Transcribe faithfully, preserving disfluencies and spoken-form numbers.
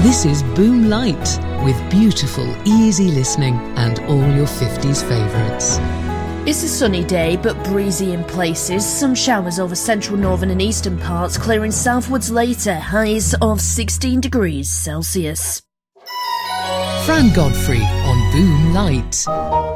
This is Boom Light, with beautiful, easy listening and all your fifties favourites. It's a sunny day, but breezy in places. Some showers over central, northern and eastern parts, clearing southwards later. Highs of sixteen degrees Celsius. Fran Godfrey on Boom Light.